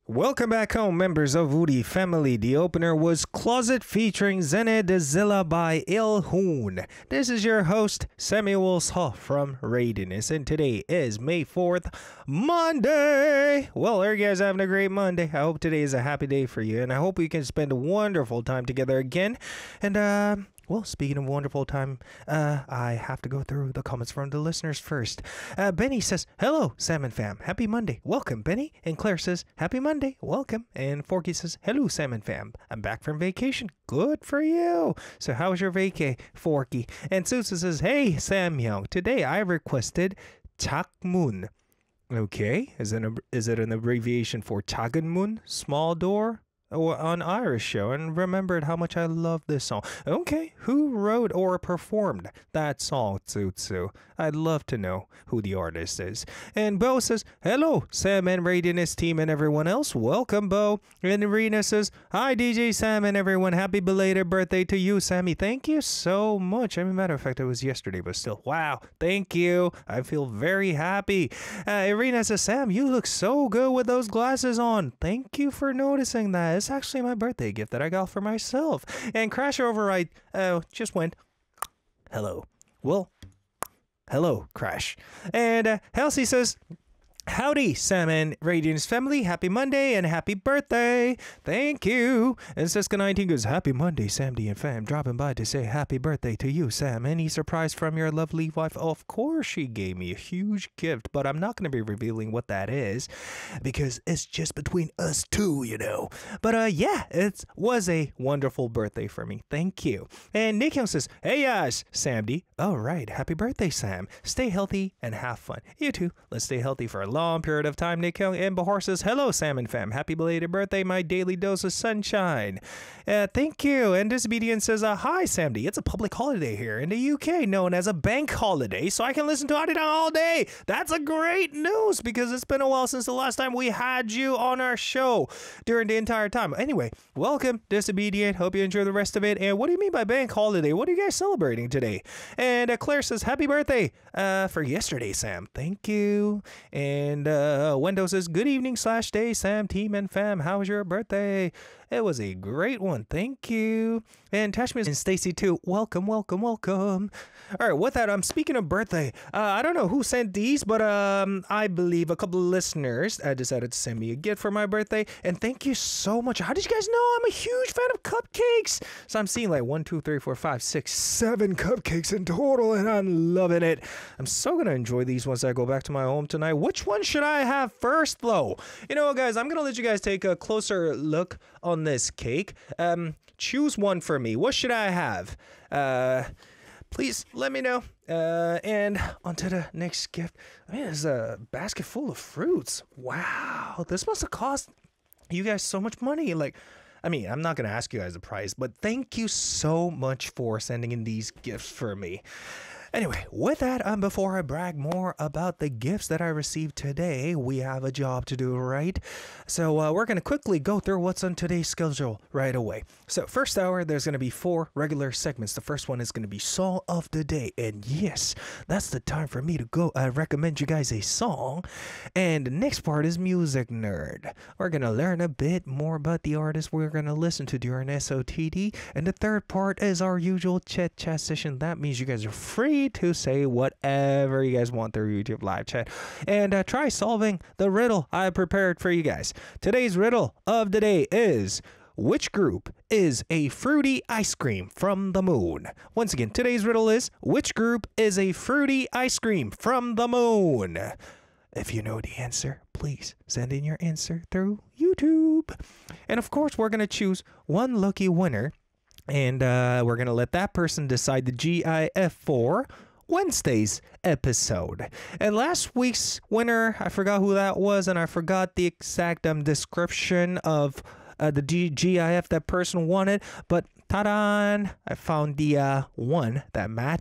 Welcome back home, members of Woody family. The opener was Closet featuring Zene de Zilla by Ilhoon. This is your host, Samuel Saw from Readiness, and today is May 4th, Monday. Well, are you guys having a great Monday? I hope today is a happy day for you, and I hope we can spend a wonderful time together again. And, well, speaking of wonderful time, I have to go through the comments from the listeners first. Benny says, hello, Salmon Fam. Happy Monday. Welcome, Benny. And Claire says, happy Monday. Welcome. And Forky says, hello, Salmon Fam. I'm back from vacation. Good for you. So how was your vacay, Forky? And Susan says, hey, Samuel. Today I requested Chakmun. Okay. Is it an abbreviation for Chaganmun? Small door? On Irish show, and remembered how much I love this song. Okay, who wrote or performed that song, Tsutsu? I'd love to know who the artist is. And Bo says, hello, Sam and Readiness team and everyone else. Welcome, Bo. And Irina says, hi, DJ Sam and everyone. Happy belated birthday to you, Sammy. Thank you so much. As a matter of fact, it was yesterday, but still, wow, thank you. I feel very happy. Irina says, Sam, you look so good with those glasses on. Thank you for noticing that. It's actually my birthday gift that I got for myself. And Crash Override just went, hello. Well, hello, Crash. And Halsey says, howdy, Sam and Radiance family. Happy Monday and happy birthday. Thank you. And Siska19 goes, happy Monday, Sam D and fam. Dropping by to say happy birthday to you, Sam. Any surprise from your lovely wife? Of course, she gave me a huge gift, but I'm not going to be revealing what that is because it's just between us two, you know. But yeah, it was a wonderful birthday for me. Thank you. And Nick Young says, hey, guys, Sam D. All right. Happy birthday, Sam. Stay healthy and have fun. You too. Let's stay healthy for a long period of time. Nick Young and Bahar says, hello, Salmon Fam. Happy belated birthday, my daily dose of sunshine. Thank you. And Disobedient says, hi, Sam D. It's a public holiday here in the UK known as a bank holiday, so I can listen to Adidas all day. That's a great news because it's been a while since the last time we had you on our show during the entire time. Anyway, welcome, Disobedient. Hope you enjoy the rest of it. And what do you mean by bank holiday? What are you guys celebrating today? And Claire says, happy birthday for yesterday, Sam. Thank you. And Wendo says, good evening / day, Sam, team, and fam. How was your birthday? It was a great one. Thank you. And Tashmi and Stacy too. Welcome, welcome, welcome. All right, with that, I'm speaking of birthday. I don't know who sent these, but I believe a couple of listeners decided to send me a gift for my birthday. And thank you so much. How did you guys know I'm a huge fan of cupcakes? So I'm seeing like 1, 2, 3, 4, 5, 6, 7 cupcakes in total, and I'm loving it. I'm so gonna enjoy these once I go back to my home tonight. Which one should I have first, though? You know what, guys? I'm gonna let you guys take a closer look on this cake. Choose one for me. What should I have? Please let me know. And on to the next gift. Man, it's a basket full of fruits. Wow, this must have cost you guys so much money. Like, I mean, I'm not gonna ask you guys the price, but thank you so much for sending in these gifts for me. Anyway, with that, before I brag more about the gifts that I received today, we have a job to do, right? So we're going to quickly go through what's on today's schedule right away. So first hour, there's going to be 4 regular segments. The first one is going to be Song of the Day. And yes, that's the time for me to go recommend you guys a song. And the next part is Music Nerd. We're going to learn a bit more about the artist we're going to listen to during SOTD. And the third part is our usual chat session. That means you guys are free to say whatever you guys want through YouTube live chat and try solving the riddle I prepared for you guys. Today's riddle of the day is, which group is a fruity ice cream from the moon? Once again, today's riddle is, which group is a fruity ice cream from the moon? If you know the answer, please send in your answer through YouTube. And of course, we're going to choose one lucky winner. And we're going to let that person decide the GIF for Wednesday's episode. And last week's winner, I forgot who that was, and I forgot the exact description of the GIF that person wanted. But ta-da! I found the one that